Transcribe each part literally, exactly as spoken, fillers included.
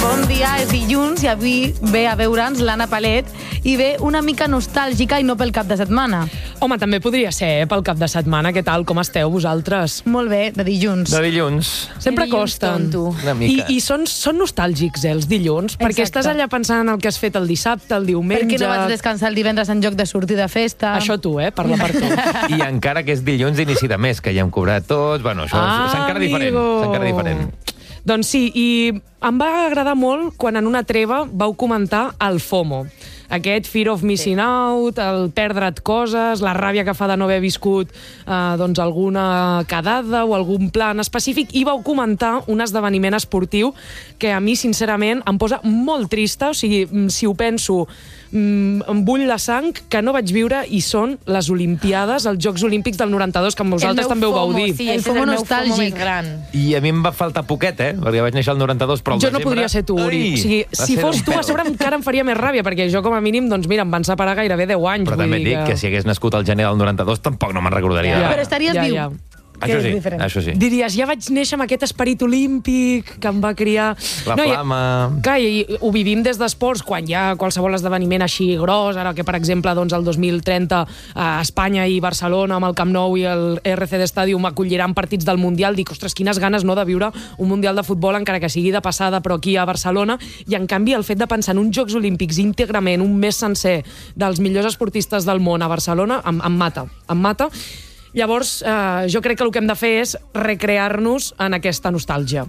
Bon dia, és dilluns i avui ve a veure'ns l'Anna Palet i ve una mica nostàlgica i no pel cap de setmana. Home, també podria ser, eh, pel cap de setmana. Què tal? Com esteu vosaltres? Molt bé, de dilluns. De dilluns. Sempre dilluns costen. tonto. Una mica. I, i són, són nostàlgics, eh, els dilluns, Exacte. perquè estàs allà pensant en el que has fet el dissabte, el diumenge... Per què no vaig descansar el divendres en lloc de sortir de festa? Això tu, eh? Parla per tu. I encara que és dilluns d'inici de mes, que ja hem cobrat tots... Bueno, això Ah, és encara diferent. amigo. És encara diferent. Doncs sí, i em va agradar molt quan en una treva vau comentar el FOMO. Aquest fear of missing out, el perdre't coses, la ràbia que fa de no haver viscut eh, doncs alguna quedada o algun plan específic, i vau comentar un esdeveniment esportiu que a mi, sincerament, em posa molt trista. O sigui, si ho penso, em bull la sang, que no vaig viure, i són les Olimpiades, els Jocs Olímpics del noranta-dos, que vosaltres també ho vau dir. Sí, El el FOMO FOMO nostàlgic. nostàlgic. Més gran. I a mi em va faltar poquet, eh? Perquè vaig néixer al noranta-dos, però al Jo no desembre... podria ser tu, Uri. Ai, O sigui, va si ser fos un tu, a pèl. sobre encara em faria més ràbia, perquè jo, com a mínim, doncs mira, em van separar gairebé deu anys. Però vull també et dir dic que si hagués nascut al gener del noranta-dos tampoc no me'n recordaria. Ja. Però estaries Ja, viu. ja. Que Això és sí, diferent. això sí. Diries, ja vaig néixer amb aquest esperit olímpic que em va criar... La i- flama... Clar, i ho vivim des d'esports, quan hi ha qualsevol esdeveniment així gros, ara que, per exemple, doncs, el dos mil trenta a Espanya i Barcelona amb el Camp Nou i el R C D Stadium acolliran partits del Mundial, dic, ostres, quines ganes, no?, de viure un Mundial de futbol, encara que sigui de passada, però aquí a Barcelona, i en canvi el fet de pensar en uns Jocs Olímpics íntegrament, un mes sencer, dels millors esportistes del món a Barcelona, em, em mata, em mata. Llavors, eh, jo crec que el que hem de fer és recrear-nos en aquesta nostàlgia.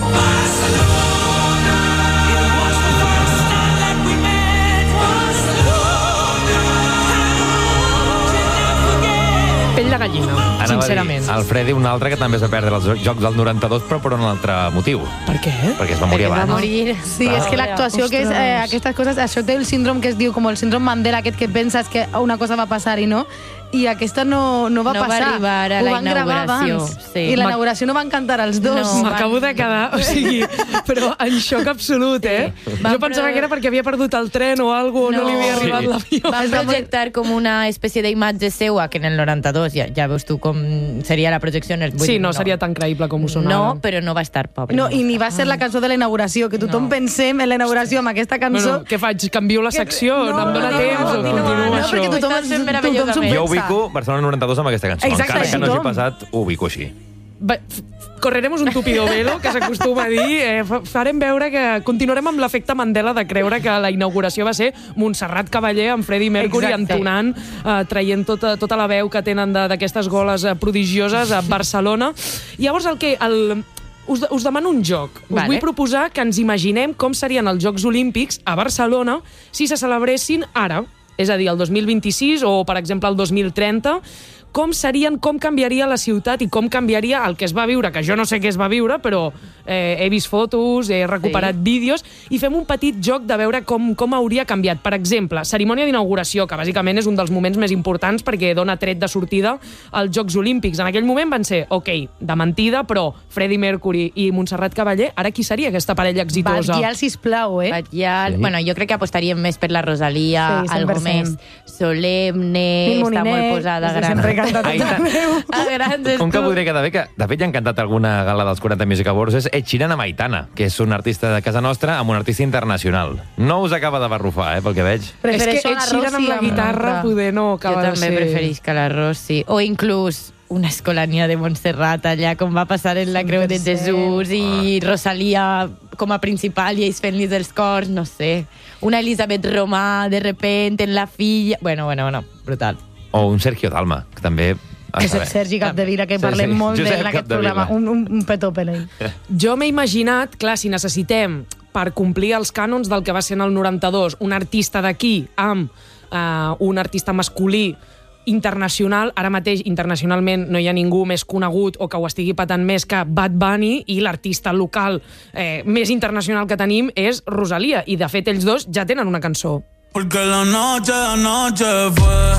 Pell de gallina, Anava a dir, sincerament. el Freddy, un altre que també es va perdre els Jocs del noranta-dos, però per un altre motiu. Per què? Perquè es va morir Perquè va abans. morir. Sí, és que l'actuació, que és eh, aquestes coses, això té el síndrom que es diu com el síndrom Mandela, aquest que penses que una cosa va passar i no, i aquesta no, no va No va passar. arribar a Ho la van gravar inauguració, abans. sí. I la Ma- inauguració no van cantar els dos. No. M'acabo de quedar, o sigui, però en xoc absolut, eh? Van Jo pensava pre- que era perquè havia perdut el tren o alguna cosa, no, No. li havia arribat Sí. l'avió. Van projectar com una espècie d'imatge seua, que en el noranta-dos ja, ja veus tu com seria la projecció. Vull Sí, dir, no seria tan creïble com ho sona No, ara. però no va estar pobre. No, i ni va ser la cançó de la inauguració, que tothom No. pensem en la inauguració amb aquesta cançó. Bueno, què faig? Canvio la secció? No, No, em dona no, temps no, o no, continuo no, això? perquè tothom, Estàs fent tothom s'ho meravellosament. Jo pensa. ubico Barcelona noranta-dos amb aquesta cançó. Exacte, Encara que no hagi tothom. passat, ho ubico així. Va, f- correremos un tupido velo, que s'acostuma a dir. Eh, fa- farem veure que continuarem amb l'efecte Mandela de creure que la inauguració va ser Montserrat Cavaller amb Freddie Mercury Exacte. entonant, eh, traient tota, tota la veu que tenen de- d'aquestes goles eh, prodigioses a Barcelona. I llavors el que... El, us, us demano un joc. Us Vale. vull proposar que ens imaginem com serien els Jocs Olímpics a Barcelona si se celebressin ara, és a dir, el dos mil vint-i-sis o, per exemple, el dos mil trenta. Com serien, com canviaria la ciutat i com canviaria el que es va viure, que jo no sé què es va viure, però eh, he vist fotos, he recuperat Sí. vídeos, i fem un petit joc de veure com, com hauria canviat. Per exemple, cerimònia d'inauguració, que bàsicament és un dels moments més importants perquè dona tret de sortida als Jocs Olímpics. En aquell moment van ser, ok, de mentida, però Freddie Mercury i Montserrat Cavaller, ara qui seria aquesta parella exitosa? Batllal, sisplau, eh? Batllal, Sí. bueno, jo crec que apostaríem més per la Rosalia, Sí, cent algo per cent. més solemne, Mil està Moliner, molt posada, que gran. sempre canta tot Ai, tant. arreu. A grans Com que estu- podria quedar bé, que de fet ja han cantat alguna gala dels quaranta Music Awards, és Ed Sheeran amb Aitana, que és un artista de casa nostra amb un artista internacional. No us acaba de barrufar, eh, pel que veig. És que Prefereixo Ed la Sheeran amb Rossi la guitarra l'altra. poder no Jo acaba de també ser... preferisc la Rossi. O inclús una escolania de Montserrat allà, com va passar en la Creu de cent per cent. Jesús, i Rosalia com a principal i ells fent-li els cors, no sé. Una Elisabet Romà, de repente, en la filla... Bueno, bueno, bueno, brutal. O un Sergio Dalma, que també... Que és el Sergi Capdevila, que Sí, parlem sí. molt Josep d'ell en aquest Capdevila. programa. Un, un, un petó per ell. Jo m'he imaginat, clar, si necessitem, per complir els cànons del que va ser en el noranta-dos, un artista d'aquí amb eh, un artista masculí internacional, ara mateix internacionalment no hi ha ningú més conegut o que ho estigui patant més que Bad Bunny, i l'artista local eh, més internacional que tenim és Rosalia, i de fet ells dos ja tenen una cançó. Porque la noche, la noche fue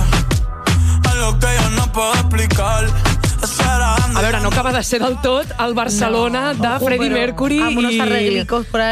algo que yo no puedo explicar. A veure, no acaba de ser del tot el Barcelona No. de Ojo, Freddie però Mercury amb unos i... arreglicos por ahí.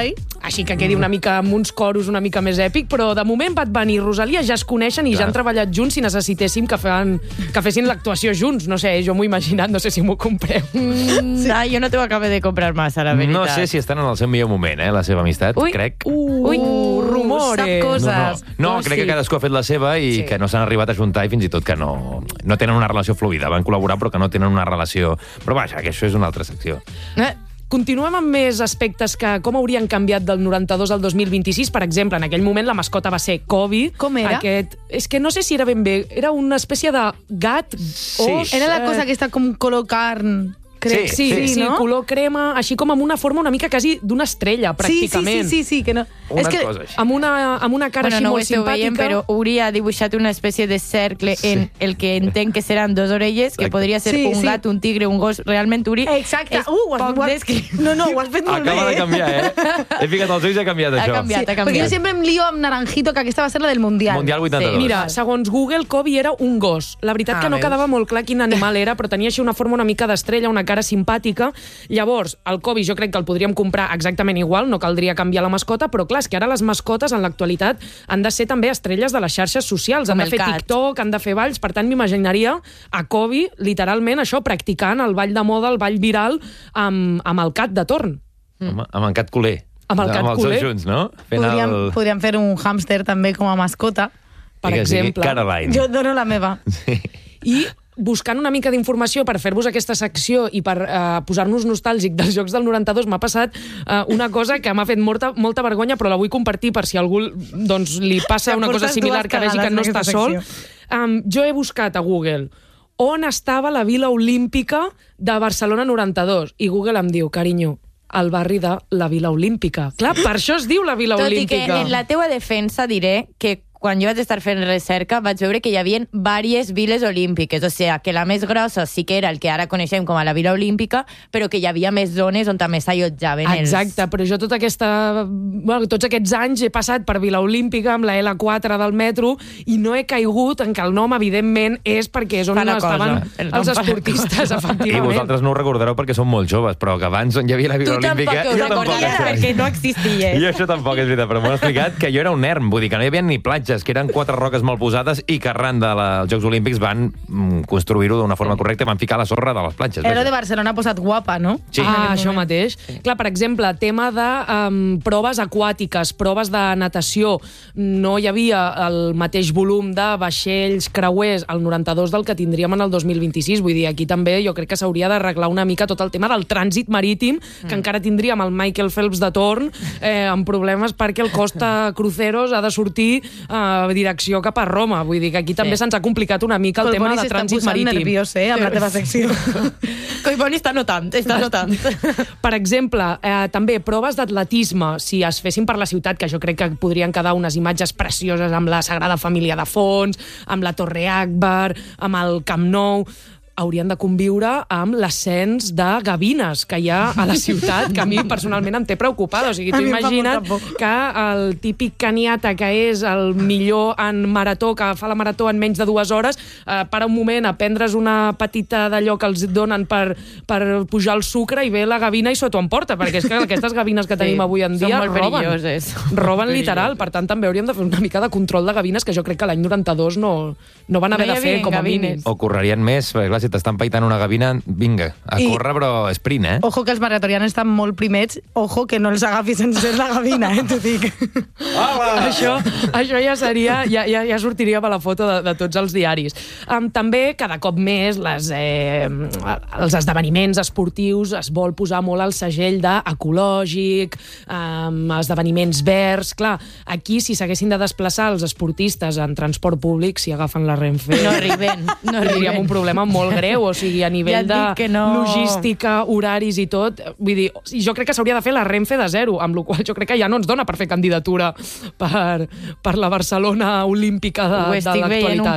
així que quedi una mica amb uns coros una mica més èpic, però de moment Bad Bunny i Rosalia ja es coneixen i Clar. ja han treballat junts si necessitéssim que, fan, que fessin l'actuació junts. No sé, jo m'ho he imaginat, no sé si m'ho compreu. Mm, sí. Ah, jo no t'ho acabo de comprar massa, la veritat. No sé si estan en el seu millor moment, eh, la seva amistat, Ui. crec. Uh, Ui, rumores. sap coses. No, no, Oh, crec sí. que cadascú ha fet la seva i Sí. que no s'han arribat a juntar i fins i tot que no, no tenen una relació fluida. Van col·laborar però que no tenen una relació... Però vaja, que això és una altra secció. Eh? Continuem amb més aspectes que com haurien canviat del noranta-dos al dos mil vint-i-sis. Per exemple, en aquell moment la mascota va ser Kobe. Com era? Aquest, és que no sé si era ben bé. Era una espècie de gat. Sí. Os, Era la eh, cosa aquesta com color carn, crec. Sí, sí, sí, no? color crema, així com amb una forma una mica quasi d'una estrella, pràcticament. Sí, sí, sí, sí, sí que no. Una és que cosa així. Amb una, amb una cara Bueno, així no ho molt esteu simpàtica. veient, però hauria dibuixat una espècie de cercle en el que entenc que seran dos orelles, que Exacte. podria ser Sí, un sí. gat, un tigre, un gos. Realment, Uri, Exacte. és Uh, ho has, poc ho has, descrit. no, no, ho has fet molt Acaba bé. de canviar, eh? He ficat els ulls i ha canviat, Ha això. canviat, ha Perquè jo canviat. sempre em lío amb Naranjito, que aquesta va ser la del Mundial. Mundial vuitanta-dos. Sí, Mira, segons Google, Kobe era un gos. La veritat Ah, que no veus? quedava molt clar quin animal era, però tenia així una forma una mica d'estrella, una cara simpàtica. Llavors, el Kobe jo crec que el podríem comprar exactament igual, no caldria canviar la mascota, però clar, és que ara les mascotes en l'actualitat han de ser també estrelles de les xarxes socials, han Com de el fer cat. TikTok, han de fer balls, per tant m'imaginaria a Kobe, literalment, això, practicant el ball de moda, el ball viral, amb, amb el cat de torn. Amb, amb en Cat Culer. Amb el Cat amb els Culer. dos junts, no? Fent Podríem, el... podríem fer un hàmster també com a mascota. Per Digues, digui, exemple. Caroline. Jo dono la meva. Sí. I buscant una mica d'informació per fer-vos aquesta secció i per uh, posar-nos nostàlgic dels jocs del noranta-dos, m'ha passat uh, una cosa que m'ha fet molta, molta vergonya, però la vull compartir per si a algú doncs, li passa Ja una cosa portes similar dues que vegi que cagades no en està aquesta sol. secció. Um, jo he buscat a Google on estava la Vila Olímpica de Barcelona noranta-dos i Google em diu, carinyo, al barri de la Vila Olímpica. Clar, per això es diu la Vila Tot i que Olímpica. en la teua defensa diré que quan jo vaig estar fent recerca vaig veure que hi havia diverses viles olímpiques, o sigui, que la més grossa sí que era el que ara coneixem com a la Vila Olímpica, però que hi havia més zones on també s'allotjaven els... Exacte, però jo tota aquesta, bueno, tots aquests anys he passat per Vila Olímpica amb la L quatre del metro i no he caigut en que el nom, evidentment, és perquè és on Fa la estaven cosa. El nom els fa la esportistes, I efectivament. vosaltres no ho recordareu perquè som molt joves, però que abans on hi havia la Vila Tu tampoc Olímpica... ho jo tampoc recordaries això. perquè no existia. Jo això tampoc és veritat, però m'ho han explicat que jo era un erm, vull dir que no hi havia ni platges, que eren quatre roques molt posades i que arran dels de Jocs Olímpics van mm, construir-ho d'una forma correcta i van ficar la sorra de les platges. Era vaja. de Barcelona posat guapa, no? Sí. Ah, això mateix. Clar, per exemple, tema de um, proves aquàtiques, proves de natació. No hi havia el mateix volum de vaixells creuers al noranta-dos del que tindríem en el dos mil vint-i-sis. Vull dir, aquí també jo crec que s'hauria d'arreglar una mica tot el tema del trànsit marítim, que mm. encara tindríem el Michael Phelps de torn, eh, amb problemes perquè el Costa Cruceros ha de sortir a eh, direcció cap a Roma. Vull dir que aquí també Sí. se'ns ha complicat una mica el tema de trànsit marítim. nerviós, eh, amb la teva secció. Collboni està notant, està notant. Per exemple, eh, també proves d'atletisme, si es fessin per la ciutat, que jo crec que podrien quedar unes imatges precioses amb la Sagrada Família de fons, amb la Torre Akbar, amb el Camp Nou, haurien de conviure amb l'ascens de gavines que hi ha a la ciutat, que a mi personalment em té preocupada. O sigui, A tu mi em fa imagina't molta por. que el típic caniata que és el millor en marató, que fa la marató en menys de dues hores, eh, para un moment a prendre's una petita d'allò que els donen per, per pujar el sucre i ve la gavina i se t'ho emporta, perquè és que aquestes gavines que tenim Sí, avui en són dia molt roben. perilloses. Roben Perilloses. literal, per tant també hauríem de fer una mica de control de gavines, que jo crec que l'any noranta-dos no, no van haver No hi de fer havia com a gavines. mínim. O correrien més, perquè clar, si t'estan paitant una gavina, vinga, a I- córrer, però sprint, eh? Ojo que els maratorians estan molt primets, ojo que no els agafis sense la gavina, eh, t'ho dic. Això, això ja seria, ja, ja, ja sortiria per la foto de, de tots els diaris. Um, també, cada cop més, les, eh, els esdeveniments esportius es vol posar molt al segell d'ecològic, um, esdeveniments verds. Clar, aquí, si s'haguessin de desplaçar els esportistes en transport públic, si agafen la Renfe... No arriben, no tindríem arriben. un problema molt greu, o sigui, a Ja nivell et de dic que no. logística, horaris i tot. Vull dir, jo crec que s'hauria de fer la Renfe de zero, amb la qual jo crec que ja no ens dona per fer candidatura per, per la Barcelona olímpica de, Ho de estic veient un l'actualitat. poc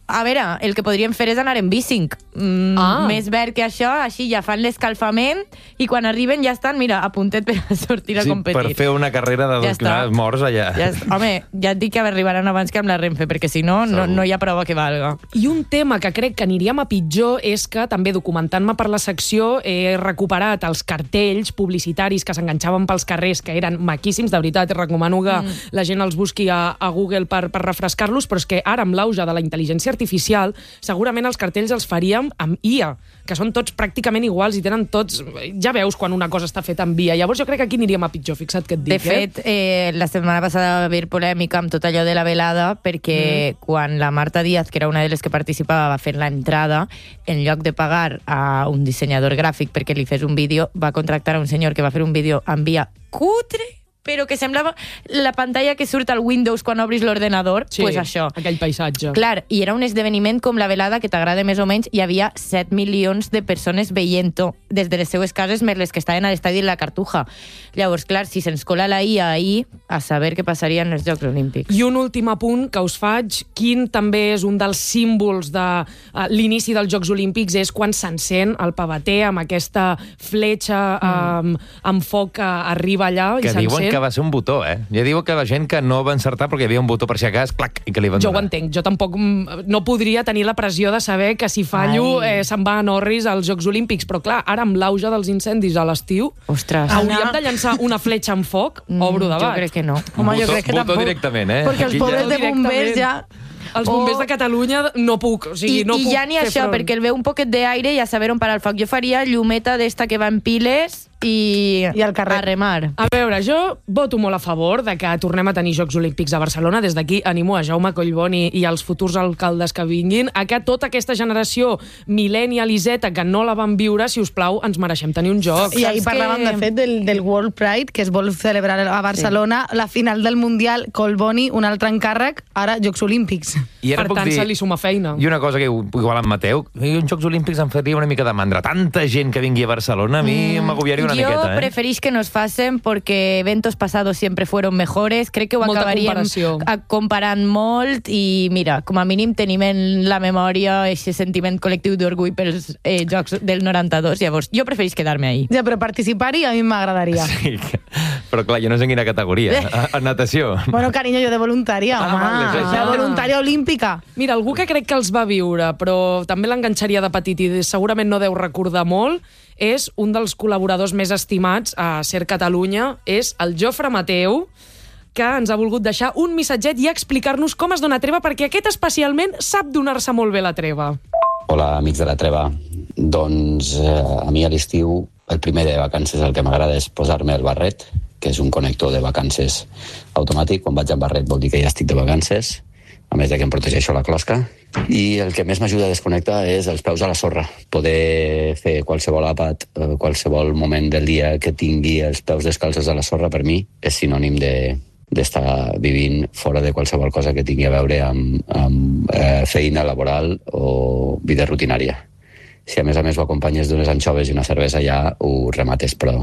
a veure, el que podríem fer és anar en bicing. Mm, Ah. Més verd que això, així ja fan l'escalfament i quan arriben ja estan, mira, a puntet per a sortir a Sí, competir. per fer una carrera de Ja dos està. quilòmetres morts allà. Ja, és- home, ja et dic que arribaran abans que amb la Renfe, perquè si no, no, Segur. no hi ha prova que valga. I un tema que crec que aniríem a pitjor és que, també documentant-me per la secció, he recuperat els cartells publicitaris que s'enganxaven pels carrers, que eren maquíssims, de veritat, recomano que mm. la gent els busqui a, a Google per, per refrescar-los, però és que ara, amb l'auge de la intel·ligència artificial, segurament els cartells els faríem amb I A, que són tots pràcticament iguals i tenen tots... Ja veus quan una cosa està feta amb I A. Llavors jo crec que aquí aniríem a pitjor, fixa't què et dic. De fet, eh, la setmana passada va haver polèmica amb tot allò de la velada perquè mm. quan la Marta Díaz, que era una de les que participava, va fer l'entrada, en lloc de pagar a un dissenyador gràfic perquè li fes un vídeo, va contractar a un senyor que va fer un vídeo amb I A cutre, però que semblava la pantalla que surt al Windows quan obris l'ordenador, Sí, pues això. aquell paisatge. Clar, i era un esdeveniment com la velada que t'agrada més o menys, hi havia set milions de persones veient-ho des de les seues cases més les que estaven a l'estadi de la Cartuja. Llavors, clar, si se'ns cola la I A ahir, a saber què passaria en els Jocs Olímpics. I un últim apunt que us faig, quin també és un dels símbols de uh, l'inici dels Jocs Olímpics, és quan s'encén el pavater amb aquesta fletxa um, amb foc que arriba allà i Que diuen s'encén. que va ser un botó, eh? Ja diuen que la gent que no va encertar perquè hi havia un botó per si a cas, clac, i que li van Jo ho donar. entenc, jo tampoc mm, no podria tenir la pressió de saber que si fallo Ai. eh, se'n va a Norris als Jocs Olímpics, però clar, ara amb l'auge dels incendis a l'estiu, Ostres. hauríem de llançar una fletxa amb foc? Obro Mm, debat. Jo crec que no. Home, jo Botó- crec que botó tampoc. directament, eh? Perquè els Aquí pobres ja- de bombers ja... Els bombers de Catalunya no puc, o sigui, I, no i puc ja ni fer això, front. perquè el veu un poquet d'aire i a saber on parar el foc. Jo faria llumeta d'esta que va en piles i, I al carrer. a remar. A veure, jo voto molt a favor de que tornem a tenir Jocs Olímpics a Barcelona. Des d'aquí animo a Jaume Collboni i als futurs alcaldes que vinguin a que tota aquesta generació millennial i zeta que no la van viure, si us plau, ens mereixem tenir un joc. I ahir Saps parlàvem, que- de fet, del, del World Pride, que es vol celebrar a Barcelona, sí. La final del Mundial, Collboni, un altre encàrrec, ara Jocs Olímpics. I ara Per puc tant, dir- se li suma feina. I una cosa que igual en Mateu, i uns Jocs Olímpics em faria una mica de mandra. Tanta gent que vingui a Barcelona, a mi mm, m'agobiaria una Yo miqueta, eh? preferís que nos facen porque eventos pasados siempre fueron mejores. Crec que ho Molta acabaríem comparació. a- comparant molt i mira, com a mínim tenim en la memòria aquest sentiment col·lectiu d'orgull pels eh, Jocs del noranta-dos. Llavors, jo preferís quedar-me ahí. Ja, però participar-hi a mi m'agradaria. Sí, que- però clar, jo no sé en quina categoria. A, a natació. Bueno, carinyo, jo de voluntària, Ah, home. vale, és de això. voluntària olímpica. Mira, algú que crec que els va viure, però també l'enganxaria de petit i segurament no deu recordar molt, és un dels col·laboradors més estimats a Ser Catalunya, és el Jofre Mateu, que ens ha volgut deixar un missatget i explicar-nos com es dona treva, perquè aquest especialment sap donar-se molt bé la treva. Hola, amics de la treva. Doncs eh, a mi a l'estiu el primer dia de vacances el que m'agrada és posar-me el barret, que és un connector de vacances automàtic. Quan vaig amb barret vol dir que ja estic de vacances, a més de que em protegeixo la closca. I el que més m'ajuda a desconnectar és els peus a la sorra. Poder fer qualsevol àpat, eh, qualsevol moment del dia que tingui els peus descalços a la sorra, per mi és sinònim de d'estar vivint fora de qualsevol cosa que tingui a veure amb, amb eh, feina laboral o vida rutinària. Si a més a més ho acompanyes d'unes anxoves i una cervesa ja ho remates, però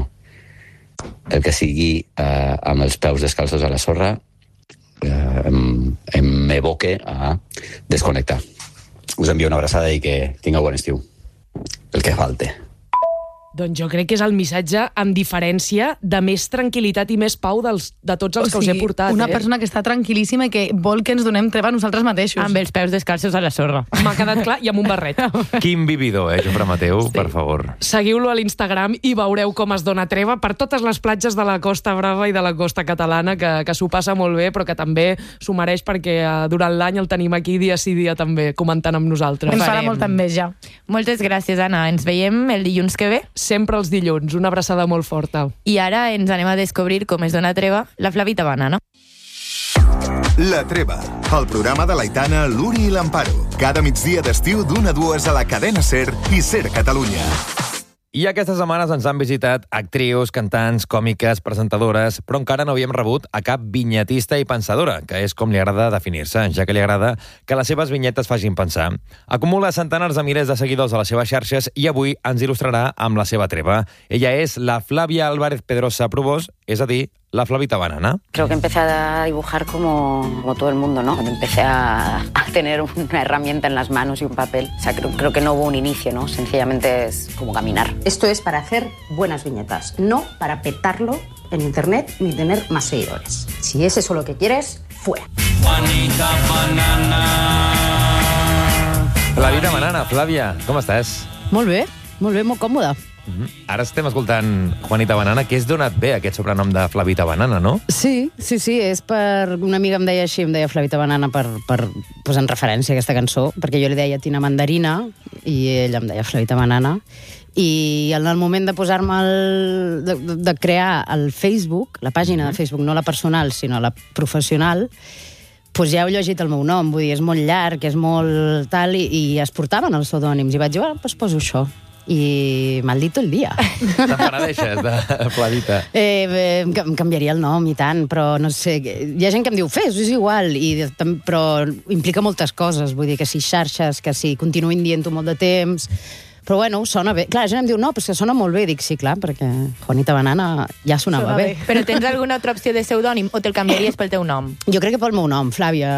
el que sigui eh, amb els peus descalços a la sorra eh, em, em m'evoque a desconnectar. Us envio una abraçada i que tingueu bon estiu. El que falte. Doncs jo crec que és el missatge amb diferència de més tranquil·litat i més pau dels, de tots els que us he portat. una eh? persona que està tranquil·líssima i que vol que ens donem treva a nosaltres mateixos. Amb els peus descalços a la sorra. M'ha quedat clar, i amb un barret. Quin vividor, eh, Jofre Mateu, sí. Per favor. Seguiu-lo a l'Instagram i veureu com es dona treva per totes les platges de la Costa Brava i de la costa catalana, que, que s'ho passa molt bé, però que també s'ho mereix perquè eh, durant l'any el tenim aquí dia sí dia també, comentant amb nosaltres. Ens farà farem. molta enveja. Moltes gràcies, Anna. Ens veiem el dilluns que ve. Sempre els dilluns. Una abraçada molt forta. I ara ens anem a descobrir com es dona treva la Flavita Banana. La Treva, el programa de l'Aitana, l'Uri i l'Amparo. Cada migdia d'estiu d'una a dues a la cadena SER i SER Catalunya. I aquestes setmanes ens han visitat actrius, cantants, còmiques, presentadores, però encara no havíem rebut a cap vinyetista i pensadora, que és com li agrada definir-se, ja que li agrada que les seves vinyetes facin pensar. Acumula centenars de milers de seguidors a les seves xarxes i avui ens il·lustrarà amb la seva treva. Ella és la Flàvia Álvarez Pedrosa Probós, és a dir, la Flavita Banana. Creo que empecé a dibujar como, como todo el mundo, ¿no? Cuando empecé a, a tener una herramienta en las manos y un papel. O sea, creo, creo que no hubo un inicio, ¿no? Sencillamente es como caminar. Esto es para hacer buenas viñetas, no para petarlo en internet ni tener más seguidores. Si es eso lo que quieres, fuera. Juanita Banana. Flavita Banana, Flàvia, com estàs? Molt bé, molt bé, molt còmode. Mm-hmm. Ara estem escoltant Juanita Banana, que és donat bé aquest sobrenom de Flavita Banana, no? Sí, sí, sí, és per... Una amiga em deia així, em deia Flavita Banana per, per posar en referència a aquesta cançó, perquè jo li deia Tina Mandarina i ella em deia Flavita Banana. I en el moment de posar-me el, de, de crear el Facebook, la pàgina de Facebook, no la personal, sinó la professional, doncs ja heu llegit el meu nom, vull dir, és molt llarg, és molt tal, i, i es portaven els pseudònims, i vaig dir, bueno, doncs poso això. I maldito el dia. Te'n penedeixes de Flavita? Eh, eh, em canviaria el nom i tant, però no sé, hi ha gent que em diu, fes, és igual, i, però implica moltes coses, vull dir, que si xarxes, que si continuïn dient-ho molt de temps, però bueno, sona bé. Clar, la gent em diu, no, però és que sona molt bé. Dic, sí, clar, perquè Juanita Banana ja sonava bé. bé. Però tens alguna altra opció de pseudònim o te'l canviaries pel teu nom? Jo crec que pel meu nom, Flàvia...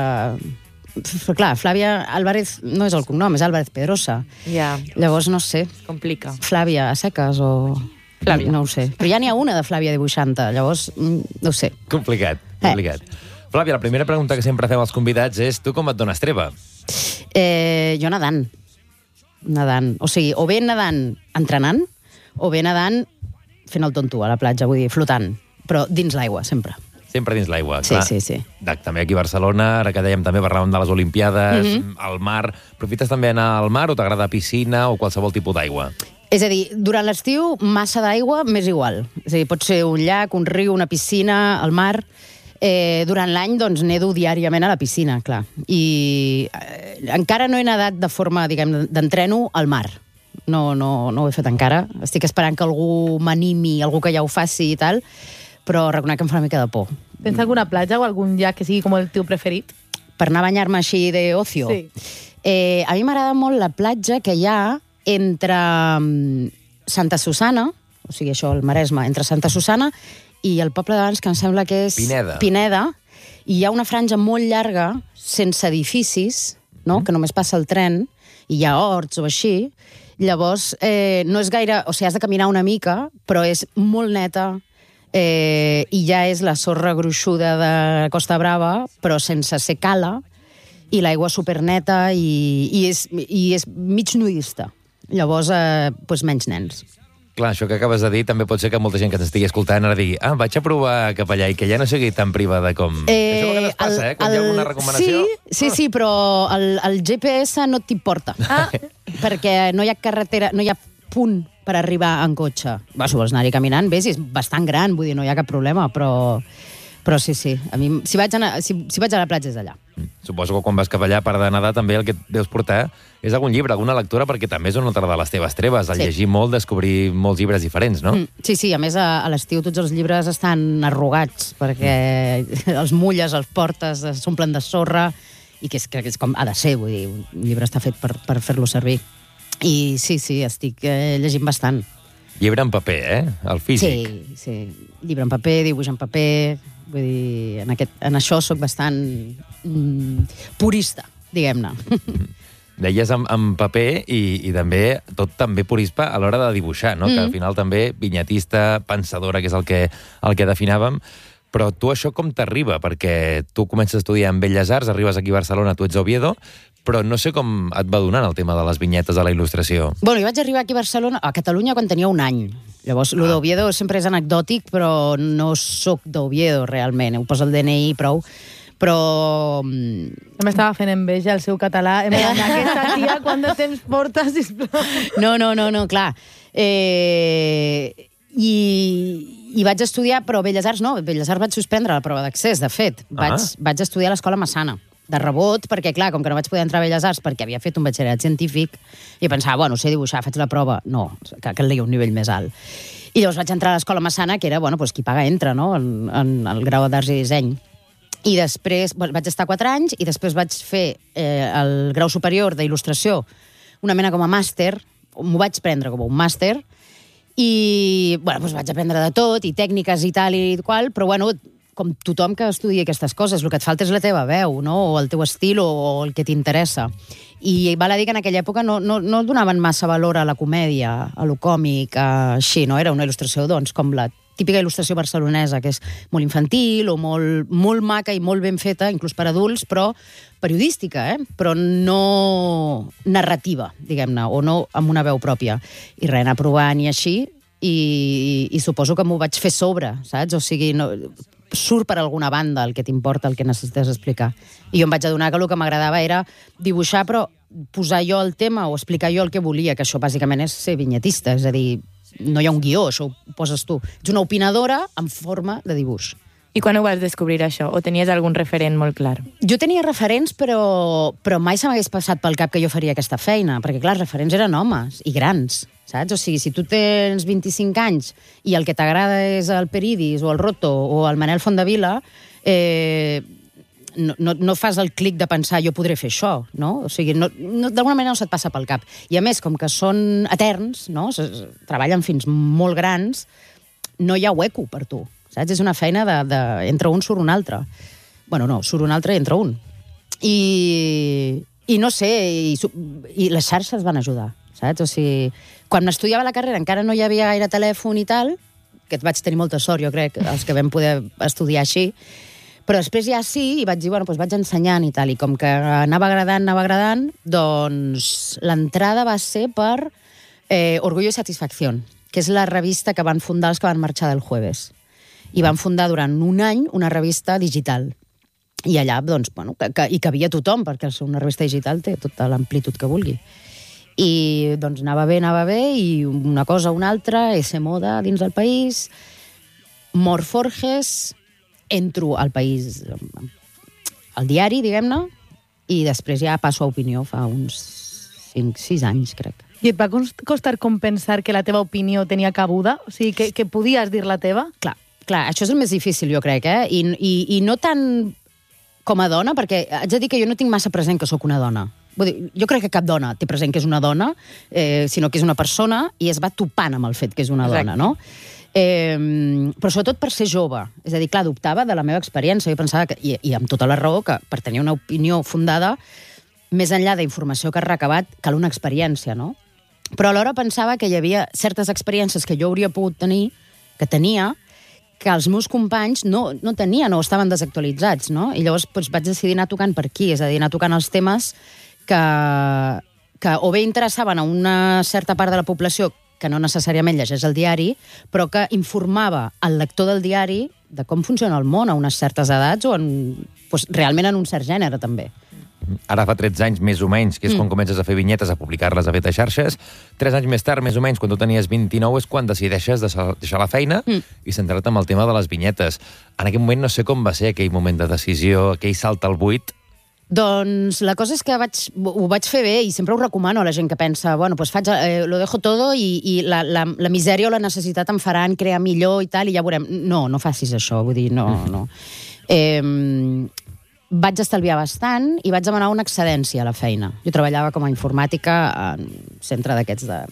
Però clar, Flàvia Álvarez no és el cognom, és Álvarez Pedrosa. Ja. Llavors, no sé. Complica. Flàvia a seques o... Flàvia. No ho sé. Però ja n'hi ha una de Flàvia dibuixanta, llavors, no ho sé. Complicat, complicat. Eh. Flàvia, la primera pregunta que sempre fem als convidats és tu com et dones treva? Eh, jo nedant. Nedant. O sigui, o bé nedant entrenant, o bé nedant fent el tonto a la platja, vull dir, flotant. Però dins l'aigua, sempre. Sempre dins l'aigua, sí, clar. Sí, sí, sí. També aquí a Barcelona, ara que dèiem també parlàvem de les Olimpiades, mm-hmm. al mar. Aprofites també anar al mar o t'agrada piscina o qualsevol tipus d'aigua? És a dir, durant l'estiu, massa d'aigua m'és igual. És a dir, pot ser un llac, un riu, una piscina, el mar. Eh, durant l'any, doncs, nedo diàriament a la piscina, clar. I eh, encara no he nedat de forma, diguem, d'entreno al mar. No, no, no ho he fet encara. Estic esperant que algú m'animi, algú que ja ho faci i tal, però reconec que em fa una mica de por. Tens alguna platja o algun llac que sigui com el teu preferit? Per anar a banyar-me així d'ocio? Sí. Eh, a mi m'agrada molt la platja que hi ha entre Santa Susana, o sigui, això, el Maresme, entre Santa Susana i el poble d'abans, que em sembla que és... Pineda. Pineda. I hi ha una franja molt llarga, sense edificis, no? Mm. Que només passa el tren, i hi ha horts o així. Llavors, eh, no és gaire... O sigui, has de caminar una mica, però és molt neta, eh, i ja és la sorra gruixuda de Costa Brava, però sense ser cala, i l'aigua superneta, i, i, és, i és mig nudista. Llavors, eh, doncs menys nens. Clar, això que acabes de dir també pot ser que molta gent que t'estigui escoltant ara digui, ah, vaig a provar cap allà i que ja no sigui tan privada com... Eh, això a vegades passa, el, eh? Quan el... hi ha alguna recomanació... Sí, sí, sí, però el, el G P S no t'hi porta. Ah. Perquè no hi ha carretera, no hi ha punt per arribar en cotxe. Va, si vols anar-hi caminant, ves, és bastant gran, vull dir, no hi ha cap problema, però... Però sí, sí, a mi, si vaig, anar, si, si vaig a la platja és allà. Mm. Suposo que quan vas cap allà, a part de nedar, també el que et deus portar és algun llibre, alguna lectura, perquè també és una altra de les teves treves, al sí. llegir molt, descobrir molts llibres diferents, no? Mm, sí, sí, a més a, a l'estiu tots els llibres estan arrugats, perquè mm. els mulles, els portes, s'omplen de sorra, i que és, que és com ha de ser, vull dir, un llibre està fet per, per fer-lo servir. I sí, sí, estic eh, llegint bastant. Llibre en paper, eh? El físic. Sí, sí. Llibre en paper, dibuix en paper... Vull dir, en, aquest, en això sóc bastant mm, purista, diguem-ne. Deies en, en paper i, i també tot també purista a l'hora de dibuixar, no? Mm. Que al final també vinyetista, pensadora, que és el que, el que definàvem. Però tu això com t'arriba? Perquè tu comences a estudiar en Belles Arts, arribes aquí a Barcelona, tu ets a Oviedo, però no sé com et va donant el tema de les vinyetes de la il·lustració. Bueno, jo vaig arribar aquí a Barcelona, a Catalunya, quan tenia un any. Llavors, ah. lo d'Oviedo sempre és anecdòtic, però no sóc d'Oviedo, realment. Ho poso el D N I i prou. Però... M'estava fent enveja el seu català. Em va dir, aquesta tia, quant de temps porta, sisplau? No, no, no, no, clar. Eh... I, I vaig estudiar, però Belles Arts no. Belles Arts vaig suspendre la prova d'accés, de fet. Vaig, ah. vaig estudiar a l'Escola Massana, de rebot, perquè, clar, com que no vaig poder entrar a Belles Arts perquè havia fet un batxillerat científic, i pensava, bueno, sé dibuixar, faig la prova. No, que calia un nivell més alt. I llavors vaig entrar a l'Escola Massana, que era, bueno, doncs qui paga entra, no?, en, en el grau d'Arts i Disseny. I després, bueno, vaig estar quatre anys, i després vaig fer eh, el grau superior d'il·lustració, una mena com a màster, m'ho vaig prendre com un màster, I, bueno, doncs vaig aprendre de tot, i tècniques i tal i qual, però, bueno, com tothom que estudia aquestes coses, el que et falta és la teva veu, no? O el teu estil, o el que t'interessa. I val a dir que en aquella època no, no, no donaven massa valor a la comèdia, a lo còmic, a, així, no? Era una il·lustració, doncs, com la típica il·lustració barcelonesa, que és molt infantil o molt, molt maca i molt ben feta, inclús per adults, però periodística, eh? Però no narrativa, diguem-ne, o no amb una veu pròpia. I res, anar provant i així, i, i suposo que m'ho vaig fer sobre, saps? O sigui, no, surt per alguna banda el que t'importa, el que necessites explicar. I jo em vaig adonar que el que m'agradava era dibuixar, però posar jo el tema o explicar jo el que volia, que això bàsicament és ser vinyetista, és a dir, no hi ha un guió, això ho poses tu. Ets una opinadora en forma de dibuix. I quan ho vas descobrir, això? O tenies algun referent molt clar? Jo tenia referents, però, però mai se m'hagués passat pel cap que jo faria aquesta feina, perquè, clar, els referents eren homes i grans, saps? O sigui, si tu tens vint-i-cinc anys i el que t'agrada és el Peridis o el Roto o el Manel Fondavila, eh, no, no, no fas el clic de pensar jo podré fer això, no? O sigui, no, no, d'alguna manera no se't passa pel cap. I a més, com que són eterns, no? Treballen fins molt grans, no hi ha hueco per tu, saps? És una feina de, de entre un surt un altre. Bueno, no, surt un altre i entra un. I, i no sé, i, i les xarxes van ajudar, saps? O sigui, quan m'estudiava la carrera encara no hi havia gaire telèfon i tal, que vaig tenir molta sort, jo crec, els que vam poder estudiar així, però després ja sí, i vaig dir, bueno, doncs vaig ensenyant i tal, i com que anava agradant, anava agradant, doncs l'entrada va ser per eh, Orgullo i Satisfacció, que és la revista que van fundar els que van marxar del Jueves. I van fundar durant un any una revista digital. I allà, doncs, bueno, que, que, hi cabia tothom, perquè una revista digital té tota l'amplitud que vulgui. I, doncs, anava bé, anava bé, i una cosa o una altra, ese moda dins del país, Mor Forges, entro al país, al diari, diguem-ne, i després ja passo a Opinió fa uns cinc sis anys, crec. I et va costar compensar que la teva opinió tenia cabuda? O sigui, que, que podies dir la teva? Clar, clar, això és el més difícil, jo crec, eh? I, i, i no tant com a dona, perquè haig de dir que jo no tinc massa present que sóc una dona. Vull dir, jo crec que cap dona té present que és una dona, eh, sinó que és una persona, i es va topant amb el fet que és una Exacte. Dona, no? Eh, però sobretot per ser jove. És a dir, clar, dubtava de la meva experiència. Jo pensava que, i, i amb tota la raó, que per tenir una opinió fundada, més enllà d'informació que has recabat, cal una experiència, no? Però alhora pensava que hi havia certes experiències que jo hauria pogut tenir, que tenia, que els meus companys no, no tenien o estaven desactualitzats, no? I llavors doncs, vaig decidir anar tocant per aquí, és a dir, anar tocant els temes que, que o bé interessaven a una certa part de la població que no necessàriament llegeix el diari, però que informava el lector del diari de com funciona el món a unes certes edats o en, doncs, realment en un cert gènere, també. Ara fa tretze anys, més o menys, que és mm. quan comences a fer vinyetes, a publicar-les, a fer de xarxes. Tres anys més tard, més o menys, quan tu tenies vint-i-nou, és quan decideixes deixar la feina mm. i centrar-te en el tema de les vinyetes. En aquell moment no sé com va ser aquell moment de decisió, aquell salt al buit. Doncs la cosa és que vaig, ho vaig fer bé i sempre ho recomano a la gent que pensa, bueno, pues faig, eh, lo dejo todo i, i la, la, la misèria o la necessitat em faran crear millor i tal, i ja veurem. No, no facis això, vull dir, no, mm. no. Eh, vaig estalviar bastant i vaig demanar una excedència a la feina. Jo treballava com a informàtica en un centre d'aquests de,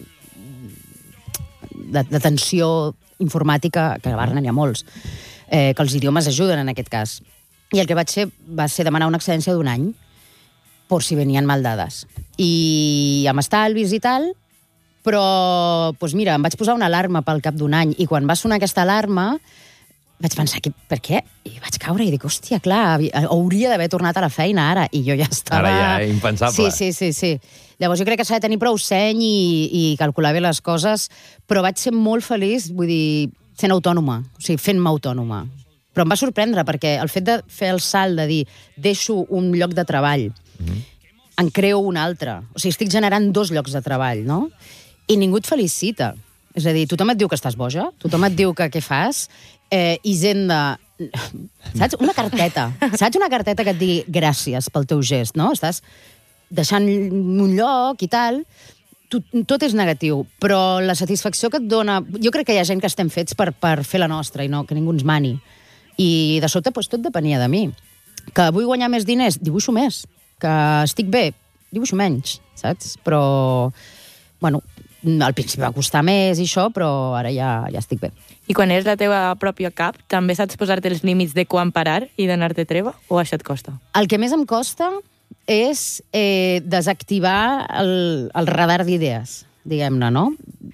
de, d'atenció informàtica, que a Barna n'hi ha molts, eh, que els idiomes ajuden en aquest cas. I el que vaig fer va ser demanar una excedència d'un any, per si venien mal dades. I amb estalvis i tal, però, doncs mira, em vaig posar una alarma pel cap d'un any, i quan va sonar aquesta alarma vaig pensar, que, per què? I vaig caure i dic, hòstia, clar, hauria d'haver tornat a la feina ara, i jo ja estava... Ara ja, impensable. Sí, sí, sí, sí. Llavors jo crec que s'ha de tenir prou seny i, i calcular bé les coses, però vaig ser molt feliç, vull dir, sent autònoma, o sigui, fent-me autònoma. Però em va sorprendre, perquè el fet de fer el salt, de dir, deixo un lloc de treball, mm-hmm. en creo un altre, o sigui, estic generant dos llocs de treball, no? I ningú et felicita. És a dir, tothom et diu que estàs boja, tothom et diu que què fas, eh, Hisenda... Saps? Una carteta. Saps? Una carteta que et digui gràcies pel teu gest, no? Estàs deixant un lloc i tal. Tot, tot és negatiu, però la satisfacció que et dona... Jo crec que hi ha gent que estem fets per, per fer la nostra i no que ningú ens mani. I de sota doncs, tot depenia de mi. Que vull guanyar més diners? Dibuixo més. Que estic bé? Dibuixo menys, saps? Però, bueno, al principi va costar més i això, però ara ja, ja estic bé. I quan eres la teva pròpia cap, també saps posar-te els límits de quan parar i donar-te treva? O això et costa? El que més em costa és eh, desactivar el, el radar d'idees, diguem-ne, no?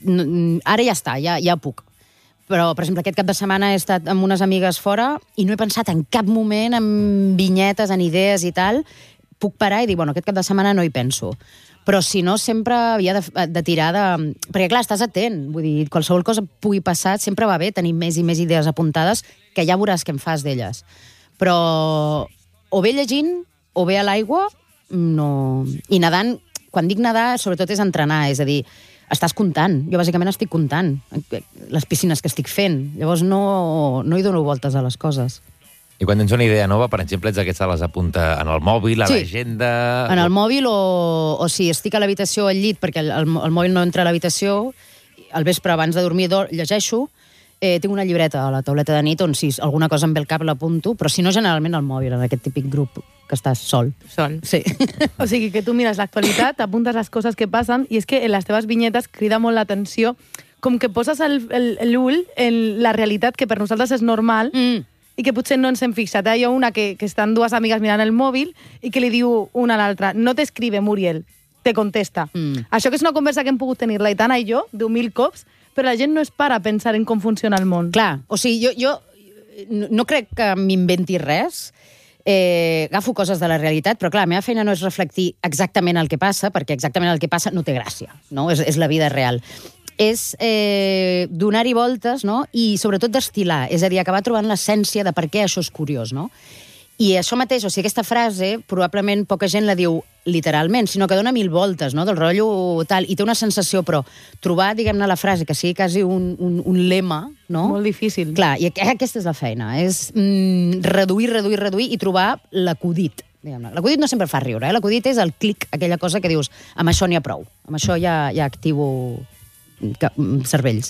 Ara ja està, ja, ja puc. Però, per exemple, aquest cap de setmana he estat amb unes amigues fora i no he pensat en cap moment en vinyetes, en idees i tal. Puc parar i dir, bueno, aquest cap de setmana no hi penso. Però, si no, sempre havia de, de tirar de... Perquè, clar, estàs atent. Vull dir, qualsevol cosa pugui passar, sempre va bé tenir més i més idees apuntades, que ja veuràs què en fas d'elles. Però, o bé llegint, o bé a l'aigua, no... I nedant, quan dic nedar, sobretot és entrenar, és a dir, estàs comptant. Jo, bàsicament, estic comptant les piscines que estic fent. Llavors, no, no hi dono voltes a les coses. I quan tens una idea nova, per exemple, ets d'aquests que les apunta en el mòbil, a sí. l'agenda... En el mòbil o, o si estic a l'habitació al llit, perquè el, el, el mòbil no entra a l'habitació, al vespre abans de dormir llegeixo, eh, tinc una llibreta a la tauleta de nit on si alguna cosa em ve al cap l'apunto, però si no, generalment al mòbil, en aquest típic grup que estàs sol. Sol. Sí. O sigui que tu mires l'actualitat, apuntes les coses que passen, i és que en les teves vinyetes crida molt l'atenció, com que poses l'ull en la realitat que per nosaltres és normal, mm. i que potser no ens hem fixat. Hi ha una que, que estan dues amigues mirant el mòbil i que li diu una a l'altra, no t'escribe, Muriel, te contesta. Mm. Això que és una conversa que hem pogut tenir l'Aitana i jo, deu mil cops, però la gent no es para a pensar en com funciona el món. Clar, o sigui, jo, jo no crec que m'inventi res, eh, agafo coses de la realitat, però clar, la meva feina no és reflectir exactament el que passa, perquè exactament el que passa no té gràcia, no? És, és la vida real. És eh, donar-hi voltes, no? I sobretot destilar, és a dir, acabar trobant l'essència de per què això és curiós, no? I això mateix, o sigui, aquesta frase, probablement poca gent la diu literalment, sinó que dona mil voltes, no?, del rotllo tal, i té una sensació, però trobar, diguem-ne, la frase, que sigui quasi un, un, un lema, no? Molt difícil. Clar, i aquesta és la feina, és mm, reduir, reduir, reduir i trobar l'acudit. L'acudit no sempre fa riure, eh? L'acudit és el clic, aquella cosa que dius, amb això n'hi ha prou, amb això ja, ja activo cervells.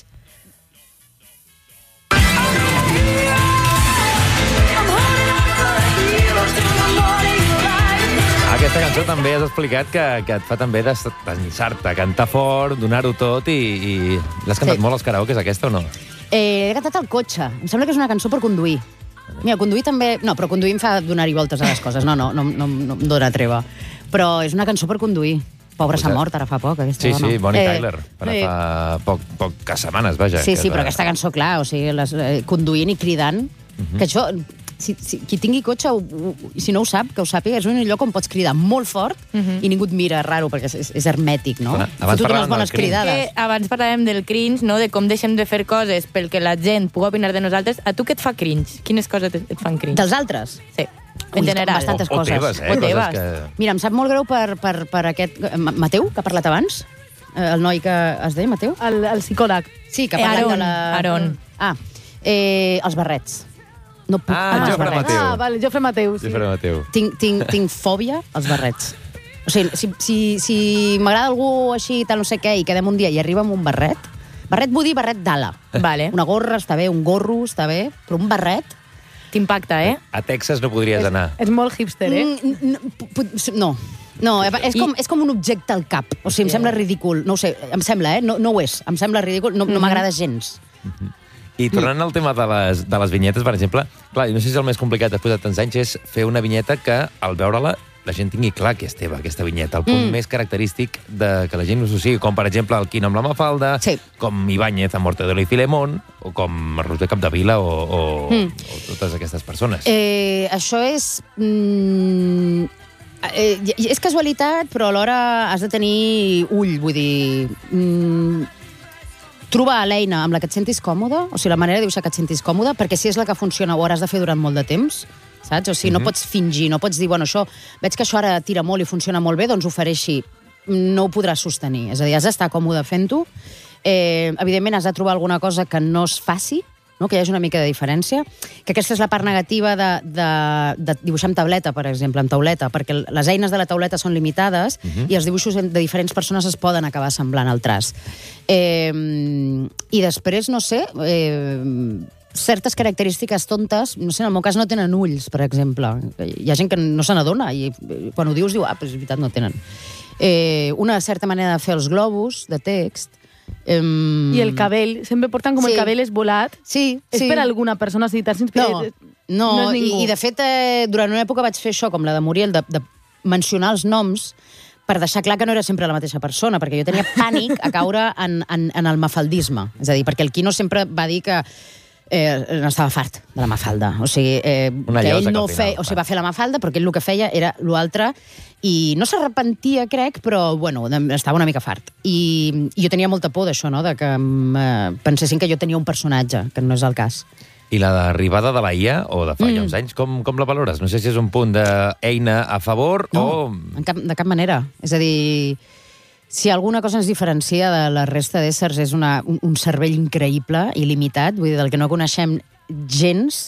Aquesta cançó també has explicat que, que et fa també d'ençar-te, cantar fort, donar-ho tot, i, i l'has cantat sí. molt als karaokes, aquesta, o no? Eh, he cantat al cotxe. Em sembla que és una cançó per conduir. Mira, conduir també... No, però conduir em fa donar-hi voltes a les coses. No, no, no, no, no em dóna treva. Però és una cançó per conduir. Pobra s'ha mort ara fa poc, aquesta sí, dona. Sí, sí, Bonnie eh, Tyler. Ara eh, fa poc, poques setmanes, vaja. Sí, sí, la... però aquesta cançó, clar, o sigui, les, eh, conduint i cridant, uh-huh. que això... Si, si, qui tingui cotxe, ho, ho, si no ho sap, que ho sàpiga, és un lloc on pots cridar molt fort uh-huh. i ningú et mira raro, perquè és, és hermètic, no? Clar, abans fotut unes bones cridades. Que abans parlàvem del cringe, no?, de com deixem de fer coses perquè la gent pugui opinar de nosaltres. A tu què et fa cringe? Quines coses et, et fan cringe? Dels altres? Sí. Ui, en general. Bastantes o, o coses. teves, eh? O teves. Que... Mira, em sap molt greu per, per, per aquest... Mateu, que ha parlat abans? El noi que es deia, Mateu? El, el psicòleg. Sí, que ha parlat Aaron, de la... Aaron. Ah, eh, els barrets. No puc Ah, amb els Jofre barrets. Mateu. Ah, vale, Jofre Mateu, sí. Jofre Mateu. Tinc, tinc, tinc fòbia als barrets. O sigui, si, si, si m'agrada algú així, tal no sé què, i quedem un dia i arriba amb un barret, barret vull dir barret d'ala. Vale. Una gorra està bé, un gorro està bé, però un barret... T'impacta, eh? A Texas no podries És, anar. és molt hipster, eh? Mm, no, no, és com, és com un objecte al cap. O sigui, em sembla ridícul. No ho sé, em sembla, eh? No, no ho és. Em sembla ridícul, no, no m'agrada gens. I tornant al tema de les, de les vinyetes, per exemple, clar, no sé si el més complicat després de tants anys és fer una vinyeta que, al veure-la, la gent tingui clar que és teva, aquesta vinyeta. El punt mm. més característic de que la gent ho associï, com per exemple el Quino amb la Mafalda, sí. com Ibáñez amb Mortadelo i Filemón, o com Roser Capdevila, o, o, mm. o totes aquestes persones. Eh, això és... Mm, eh, és casualitat, però alhora has de tenir ull, vull dir... Mm, trobar l'eina amb la que et sentis còmode, o sigui, la manera de dibuixar que et sentis còmode, perquè si és la que funciona ho hauràs de fer durant molt de temps, saps? O sigui, mm-hmm. no pots fingir, no pots dir, bueno, això, veig que això ara tira molt i funciona molt bé, doncs ho faré així. No ho podràs sostenir. És a dir, has d'estar còmode fent-ho. Eh, evidentment, has de trobar alguna cosa que no es faci, no? Que hi hagi una mica de diferència, que aquesta és la part negativa de, de, de dibuixar amb tauleta, per exemple, amb tauleta, perquè les eines de la tauleta són limitades uh-huh. i els dibuixos de diferents persones es poden acabar semblant al traç. Eh, I després, no sé, eh, certes característiques tontes, no sé, en el meu cas no tenen ulls, per exemple. Hi ha gent que no se n'adona i quan ho dius diu, ah, però és veritat, no tenen. Eh, una certa manera de fer els globus de text, Um... I el cabell, sempre porten com sí. el cabell esvolat. Sí, és sí. per alguna persona, si t'has inspirat... No, no, no és ningú. I, i de fet, eh, durant una època vaig fer això, com la de Muriel, de, de mencionar els noms per deixar clar que no era sempre la mateixa persona, perquè jo tenia pànic a caure en, en, en el mafaldisme. És a dir, perquè el Quino sempre va dir que eh, n'estava fart de la Mafalda. O sigui, eh, que ell no feia... O sigui, va fer la Mafalda, però que ell el que feia era l'altre, i no s'arrepentia, crec, però, bueno, estava una mica fart. I, i jo tenia molta por d'això, no?, de que eh, pensessin que jo tenia un personatge, que no és el cas. I la d'arribada de la I A, o de fa mm. uns anys, com, com la valores? No sé si és un punt d'eina a favor no, o... No, cap, de cap manera. És a dir, si alguna cosa ens diferencia de la resta d'éssers és una, un, un cervell increïble, il·limitat, vull dir, del que no coneixem gens,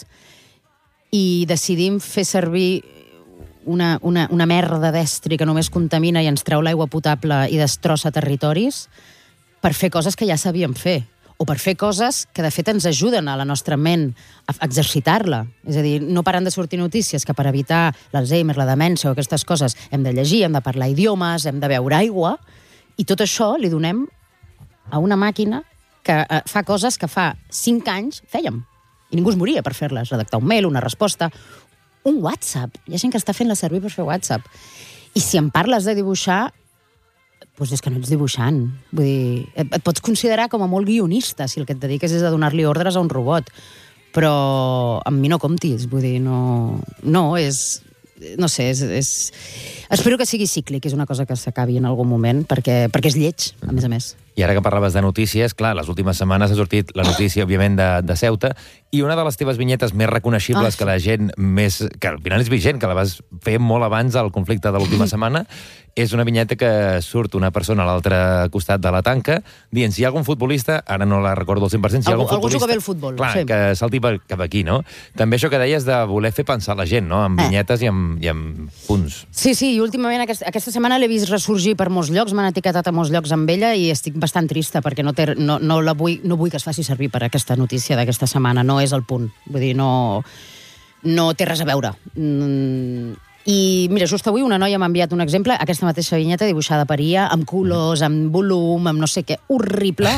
i decidim fer servir una, una, una merda d'estri que només contamina i ens treu l'aigua potable i destrossa territoris per fer coses que ja sabíem fer. O per fer coses que, de fet, ens ajuden a la nostra ment a exercitar-la. És a dir, no paren de sortir notícies que per evitar l'Alzheimer, la demència o aquestes coses hem de llegir, hem de parlar idiomes, hem de beure aigua, i tot això li donem a una màquina que eh, fa coses que fa cinc anys fèiem. I ningú es moria per fer-les. Redactar un mail, una resposta, un WhatsApp. Hi ha gent que està fent-la servir per fer WhatsApp. I si em parles de dibuixar, doncs és que no ets dibuixant. Vull dir, et, et pots considerar com a molt guionista si el que et dediques és a donar-li ordres a un robot. Però amb mi no comptis. Vull dir, no... No, és... No sé, és... és... Espero que sigui cíclic, és una cosa que s'acabi en algun moment, perquè, perquè és lleig, a més a més. I ara que parlaves de notícies, clar, les últimes setmanes ha sortit la notícia, òbviament, de, de Ceuta, i una de les teves vinyetes més reconeixibles, ah. que la gent més... que al final és vigent, que la vas fer molt abans del conflicte de l'última setmana, és una vinyeta que surt una persona a l'altre costat de la tanca dient si hi ha algun futbolista, ara no la recordo al cent per cent, si hi ha algun algú, futbolista... Algú juga bé el futbol. Clar, sí. que salti per, cap aquí, no? També això que deies de voler fer pensar la gent, no? Amb vinyetes eh. i, amb, i amb punts. Sí, sí, i últimament aquest, aquesta setmana l'he vist ressorgir per molts llocs, m'han etiquetat a molts llocs amb ella i estic bastant trista perquè no, té, no, no, la vull, no vull que es faci servir per aquesta notícia d'aquesta setmana, no és el punt. Vull dir, no, no té res a veure. Mm, I mira, just avui una noia m'ha enviat un exemple, aquesta mateixa vinyeta dibuixada per I A, amb colors, amb volum, amb no sé què, horrible.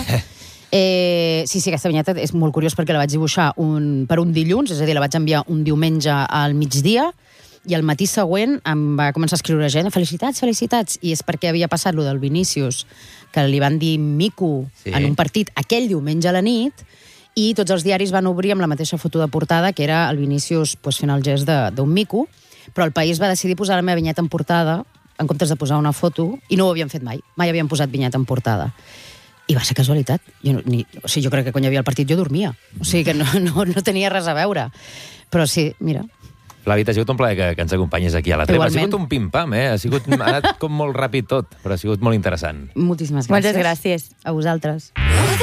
Eh, sí, sí, aquesta vinyeta és molt curiós perquè la vaig dibuixar un, per un dilluns, és a dir, la vaig enviar un diumenge al migdia, i al matí següent em va començar a escriure gent, felicitats, felicitats, i és perquè havia passat lo del Vinícius, que li van dir mico sí. en un partit aquell diumenge a la nit, i tots els diaris van obrir amb la mateixa foto de portada, que era el Vinícius pues, fent el gest d'un mico, però el País va decidir posar la meva vinyeta en portada, en comptes de posar una foto, i no ho havien fet mai. Mai havien posat vinyeta en portada. I va ser casualitat. Jo, no, ni, o sigui, jo crec que quan hi havia el partit jo dormia. O sigui que no, no, no tenia res a veure. Però sí, mira... Flavi, t'ha sigut un plaer que, que ens acompanyis aquí a la Treva. Igualment. Ha sigut un pim-pam, eh? Ha, sigut, ha anat com molt ràpid tot, però ha sigut molt interessant. Moltíssimes gràcies. Moltes gràcies. A vosaltres.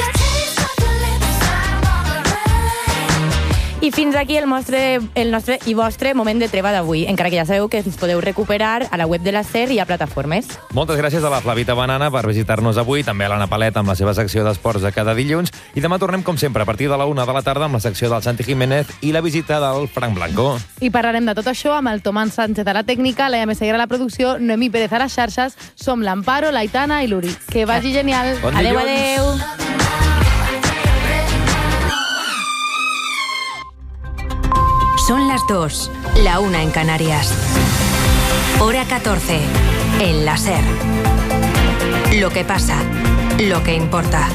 I fins aquí el nostre, el nostre i vostre moment de treva d'avui, encara que ja sabeu que ens podeu recuperar a la web de la SER i a plataformes. Moltes gràcies a la Flavita Banana per visitar-nos avui, també a l'Anna Palet amb la seva secció d'esports de cada dilluns, i demà tornem, com sempre, a partir de la una de la tarda amb la secció del Santi Jiménez i la visita del Frank Blanco. I parlarem de tot això amb el Tomàs Sánchez a la tècnica, la Llame Seguera a la producció, Noemí Pérez a les xarxes, som l'Amparo, l'Aitana i l'Uri. Que vagi genial. Bon adeu, dilluns. adeu. Son las dos, la una en Canarias. Hora catorce, en la SER. Lo que pasa, lo que importa.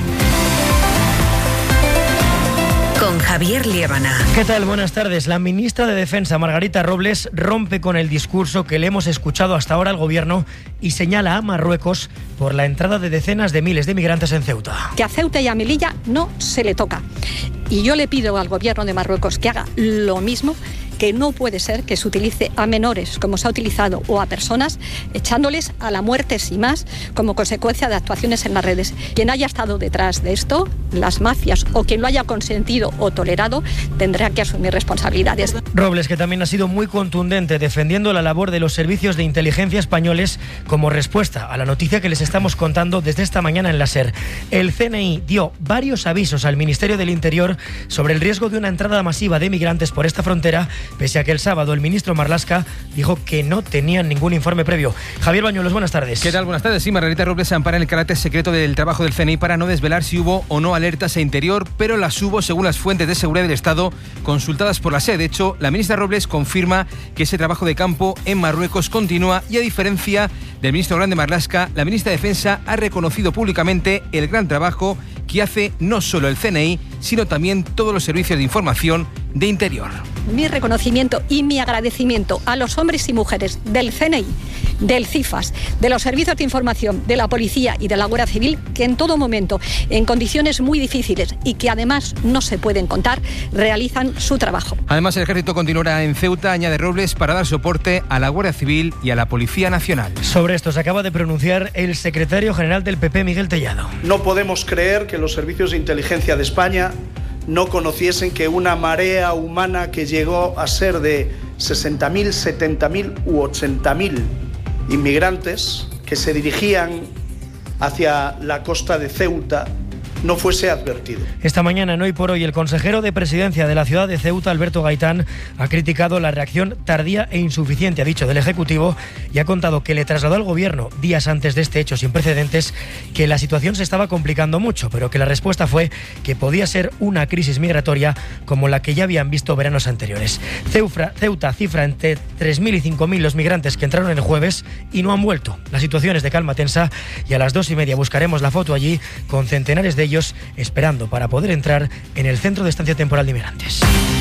Con Javier Liébana. ¿Qué tal? Buenas tardes. La ministra de Defensa, Margarita Robles, rompe con el discurso que le hemos escuchado hasta ahora al gobierno y señala a Marruecos por la entrada de decenas de miles de migrantes en Ceuta. Que a Ceuta y a Melilla no se le toca. Y yo le pido al gobierno de Marruecos que haga lo mismo, que no puede ser que se utilice a menores, como se ha utilizado, o a personas, echándoles a la muerte sin más, como consecuencia de actuaciones en las redes. Quien haya estado detrás de esto, las mafias, o quien lo haya consentido o tolerado, tendrá que asumir responsabilidades. Robles, que también ha sido muy contundente defendiendo la labor de los servicios de inteligencia españoles como respuesta a la noticia que les estamos contando desde esta mañana en la SER. El C N I dio varios avisos al Ministerio del Interior sobre el riesgo de una entrada masiva de migrantes por esta frontera pese a que el sábado el ministro Marlaska dijo que no tenían ningún informe previo. Javier Bañuelos, buenas tardes. ¿Qué tal? Buenas tardes. Sí, Margarita Robles se ampara en el carácter secreto del trabajo del C N I para no desvelar si hubo o no alertas a Interior, pero las hubo según las fuentes de seguridad del Estado consultadas por la S E. De hecho, la ministra Robles confirma que ese trabajo de campo en Marruecos continúa y, a diferencia del ministro Grande Marlaska, la ministra de Defensa ha reconocido públicamente el gran trabajo que hace no solo el C N I, sino también todos los servicios de información de Interior. Mi reconocimiento y mi agradecimiento a los hombres y mujeres del C N I, del CIFAS, de los servicios de información, de la policía y de la Guardia Civil, que en todo momento, en condiciones muy difíciles y que además no se pueden contar, realizan su trabajo. Además, el ejército continuará en Ceuta, añade Robles, para dar soporte a la Guardia Civil y a la Policía Nacional. Sobre esto se acaba de pronunciar el secretario general del P P, Miguel Tellado. No podemos creer que los servicios de inteligencia de España no conociesen que una marea humana que llegó a ser de sesenta mil, setenta mil u ochenta mil inmigrantes que se dirigían hacia la costa de Ceuta no fuese advertido. Esta mañana, en Hoy por Hoy, el consejero de Presidencia de la ciudad de Ceuta, Alberto Gaitán, ha criticado la reacción tardía e insuficiente, ha dicho, del Ejecutivo, y ha contado que le trasladó al Gobierno, días antes de este hecho sin precedentes, que la situación se estaba complicando mucho, pero que la respuesta fue que podía ser una crisis migratoria como la que ya habían visto veranos anteriores. Ceufra, Ceuta cifra entre tres mil y cinco mil los migrantes que entraron el jueves y no han vuelto. La situación es de calma tensa y a las dos y media buscaremos la foto allí con centenares de ellos esperando para poder entrar en el Centro de Estancia Temporal de Inmigrantes.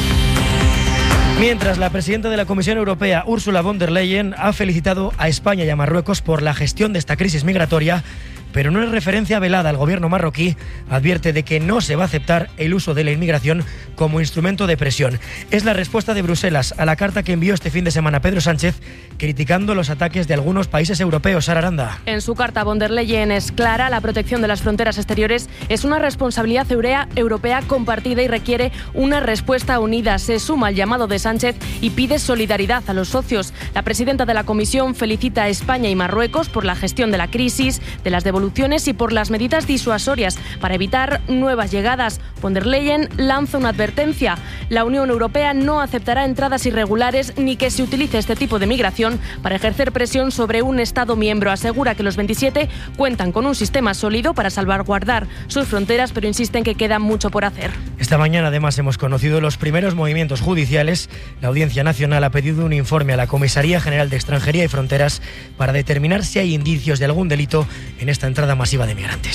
Mientras, la presidenta de la Comisión Europea, Ursula von der Leyen, ha felicitado a España y a Marruecos por la gestión de esta crisis migratoria, pero no es referencia velada. El gobierno marroquí advierte de que no se va a aceptar el uso de la inmigración como instrumento de presión. Es la respuesta de Bruselas a la carta que envió este fin de semana Pedro Sánchez criticando los ataques de algunos países europeos. Sara Aranda. En su carta, von der Leyen es clara: la protección de las fronteras exteriores es una responsabilidad europea compartida y requiere una respuesta unida. Se suma al llamado de Sánchez y pide solidaridad a los socios. La presidenta de la Comisión felicita a España y Marruecos por la gestión de la crisis, de las devoluciones y por las medidas disuasorias para evitar nuevas llegadas. Von der Leyen lanza una advertencia: la Unión Europea no aceptará entradas irregulares ni que se utilice este tipo de migración para ejercer presión sobre un Estado miembro. Asegura que los veintisiete cuentan con un sistema sólido para salvaguardar sus fronteras, pero insiste en que queda mucho por hacer. Esta mañana, además, hemos conocido los primeros movimientos judiciales. La Audiencia Nacional ha pedido un informe a la Comisaría General de Extranjería y Fronteras para determinar si hay indicios de algún delito en esta entrada masiva de migrantes.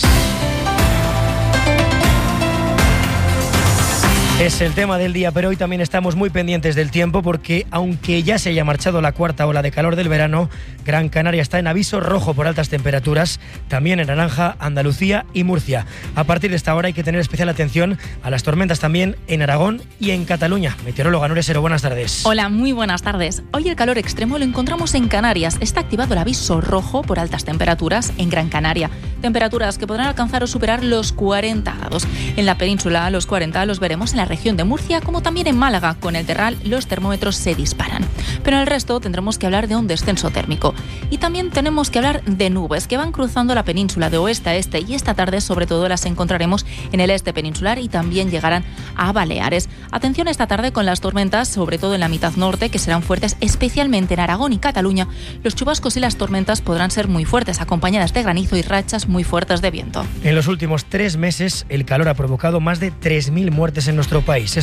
Es el tema del día, pero hoy también estamos muy pendientes del tiempo porque, aunque ya se haya marchado la cuarta ola de calor del verano, Gran Canaria está en aviso rojo por altas temperaturas, también en naranja Andalucía y Murcia. A partir de esta hora hay que tener especial atención a las tormentas también en Aragón y en Cataluña. Meteoróloga Nuria Sero, buenas tardes. Hola, muy buenas tardes. Hoy el calor extremo lo encontramos en Canarias. Está activado el aviso rojo por altas temperaturas en Gran Canaria. Temperaturas que podrán alcanzar o superar los cuarenta grados. En la península, los cuarenta los veremos en la región de Murcia, como también en Málaga. Con el Terral los termómetros se disparan. Pero en el resto tendremos que hablar de un descenso térmico. Y también tenemos que hablar de nubes que van cruzando la península de oeste a este, y esta tarde sobre todo las encontraremos en el este peninsular y también llegarán a Baleares. Atención esta tarde con las tormentas, sobre todo en la mitad norte, que serán fuertes especialmente en Aragón y Cataluña. Los chubascos y las tormentas podrán ser muy fuertes, acompañadas de granizo y rachas muy fuertes de viento. En los últimos tres meses, el calor ha provocado más de tres mil muertes en nuestro país.